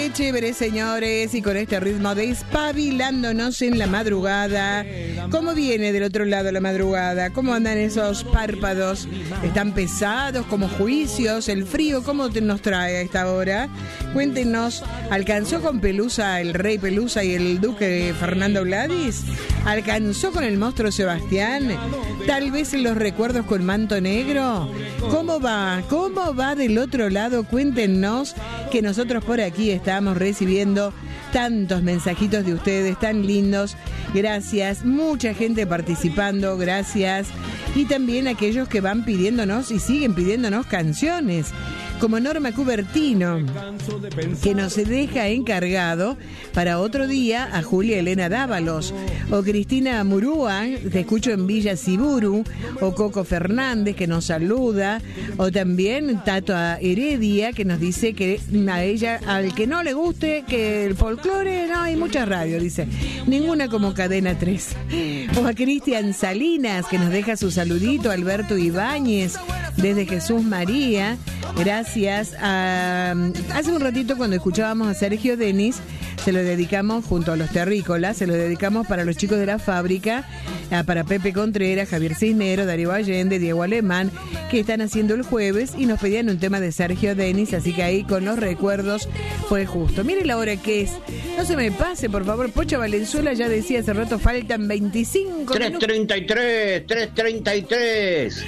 Qué chévere, señores, y con este ritmo de espabilándonos en la madrugada. ¿Cómo viene del otro lado la madrugada? ¿Cómo andan esos párpados? ¿Están pesados como juicios? ¿El frío cómo nos trae a esta hora? Cuéntenos, ¿alcanzó con Pelusa, el rey Pelusa y el duque Fernando Gladys? ¿Alcanzó con el monstruo Sebastián? ¿Tal vez en los recuerdos con Manto Negro? ¿Cómo va? ¿Cómo va del otro lado? Cuéntenos, que nosotros por aquí estamos recibiendo tantos mensajitos de ustedes tan lindos. Gracias, mucha gente participando, gracias. Y también aquellos que van pidiéndonos y siguen pidiéndonos canciones, como Norma Cubertino, que nos deja encargado para otro día a Julia Elena Dávalos, o Cristina Murúa, que escucho en Villa Siburu, o Coco Fernández, que nos saluda, o también Tato Heredia, que nos dice que a ella, al que no le guste, que el folclore, no hay muchas radios, dice, ninguna como Cadena 3. O a Cristian Salinas, que nos deja su saludito, Alberto Ibáñez, desde Jesús María. Gracias. Hace un ratito, cuando escuchábamos a Sergio Denis, se lo dedicamos junto a los terrícolas, se lo dedicamos para los chicos de la fábrica, para Pepe Contreras, Javier Cisnero, Darío Allende, Diego Alemán, que están haciendo el jueves y nos pedían un tema de Sergio Denis, así que ahí con los recuerdos fue justo. Mire la hora que es, no se me pase, por favor. Pocha Valenzuela ya decía hace rato, faltan 25 3:33, 3:33,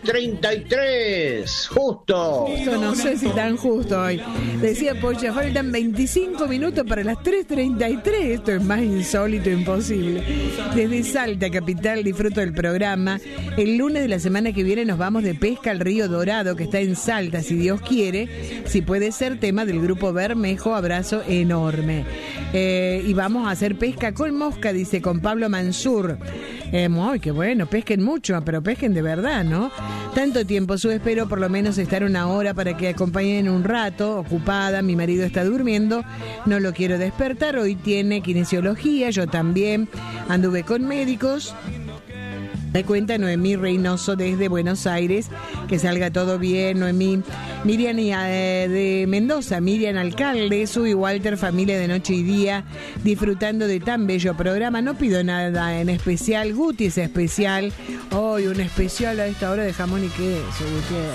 3:33, justo. No sé si tan justo hoy. Decía Pocha, faltan 25 minutos para las 3:33. Esto es más insólito e imposible. Desde Salta, capital, disfruto del programa. El lunes de la semana que viene nos vamos de pesca al Río Dorado, que está en Salta, si Dios quiere. Si puede ser, tema del grupo Bermejo, abrazo enorme. Y vamos a hacer pesca con mosca, dice, con Pablo Mansur. Ay, qué bueno, pesquen mucho, pero pesquen de verdad, ¿no? Tanto tiempo, yo espero por lo menos estar una hora para que acompañen un rato. Ocupada, mi marido está durmiendo, no lo quiero despertar. Hoy tiene kinesiología, yo también anduve con médicos. Me cuenta Noemí Reynoso desde Buenos Aires, que salga todo bien, Noemí. Miriam de Mendoza, Miriam Alcalde, Su y Walter, familia de noche y día, disfrutando de tan bello programa. No pido nada en especial, Guti es especial. Hoy un especial a esta hora de jamón y queso,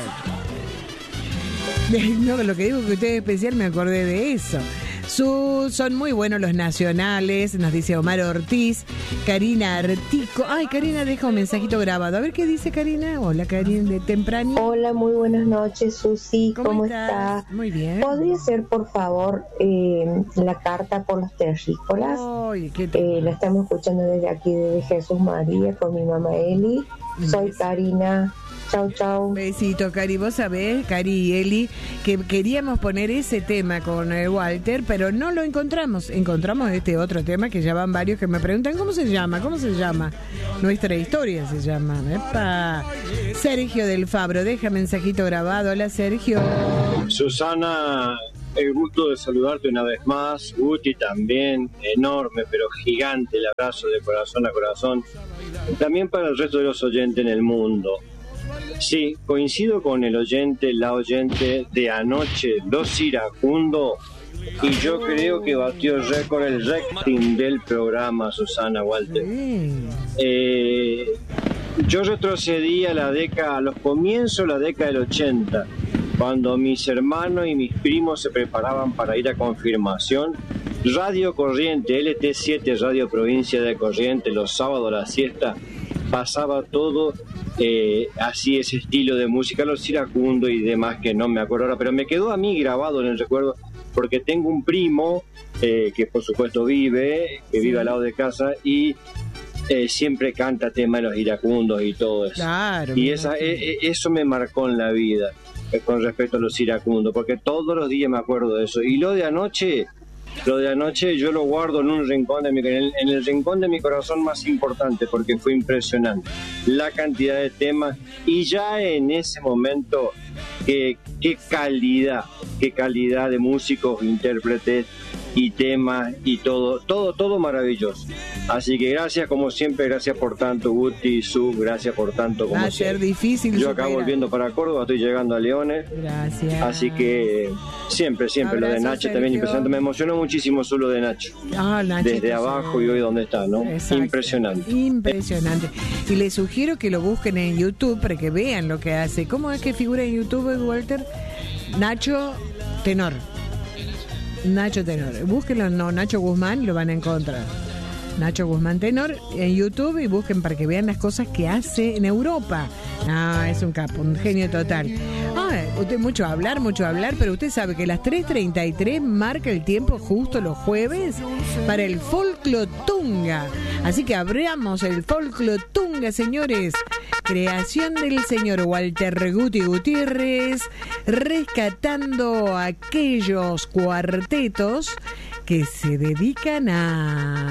Guti. No, lo que digo que usted es especial, me acordé de eso. Son muy buenos los nacionales, nos dice Omar Ortiz. Karina Artico. Ay, Karina deja un mensajito grabado. A ver qué dice Karina. Hola, Karina, de temprano. Hola, muy buenas noches, Susi. ¿Cómo está? Muy bien. ¿Podría ser, por favor, la carta por los terrícolas? Ay, la estamos escuchando desde aquí, desde Jesús María, con mi mamá Eli. Soy Karina. Chau, chau. Besito, Cari. Vos sabés, Cari y Eli, que queríamos poner ese tema con Walter, pero no lo encontramos. Encontramos este otro tema que ya van varios que me preguntan, ¿cómo se llama? ¿Cómo se llama? Nuestra historia se llama. ¡Epa! Sergio del Fabro, deja mensajito grabado. Hola, Sergio. Susana, el gusto de saludarte una vez más. Guti también, enorme, pero gigante el abrazo de corazón a corazón. También para el resto de los oyentes en el mundo. Sí, coincido con el oyente, la oyente de anoche, Los Iracundos, y yo creo que batió el récord, el rating del programa, Susana, Walter. Yo retrocedí a los comienzos de la década del 80, cuando mis hermanos y mis primos se preparaban para ir a confirmación. Radio Corriente, LT7, Radio Provincia de Corrientes, los sábados a la siesta, pasaba todo así, ese estilo de música, Los Iracundos y demás, que no me acuerdo ahora, pero me quedó a mí grabado en el recuerdo, porque tengo un primo que por supuesto vive al lado de casa, y siempre canta temas de Los Iracundos y todo eso. Claro, y eso me marcó en la vida, con respecto a Los Iracundos, porque todos los días me acuerdo de eso. Y lo de anoche yo lo guardo en un rincón en el rincón de mi corazón más importante, porque fue impresionante la cantidad de temas, y ya en ese momento qué calidad de músicos, intérpretes y temas y todo maravilloso. Así que gracias como siempre, gracias por tanto Guti, Su, gracias por tanto como Va a ser siempre. difícil Yo superar. acá volviendo para Córdoba, estoy llegando a Leones. Gracias. Así que siempre Abrazo, lo de Nacho también Sergio. impresionante. Me emocionó muchísimo solo de Nacho. Nachito, Desde abajo y hoy donde está, ¿no? Exacto. Impresionante. Impresionante. Y les sugiero que lo busquen en YouTube para que vean lo que hace. ¿Cómo es que figura en YouTube, Walter? Nacho Tenor. Nacho Tenor. Búsquenlo, no, Nacho Guzmán, lo van a encontrar. Nacho Guzmán Tenor en YouTube y busquen para que vean las cosas que hace en Europa. Es un capo, un genio total. Usted mucho hablar, pero usted sabe que las 3:33 marca el tiempo justo los jueves para el Folclotunga. Así que abramos el Folclotunga, señores. Creación del señor Walter Guti Gutiérrez, rescatando aquellos cuartetos que se dedican a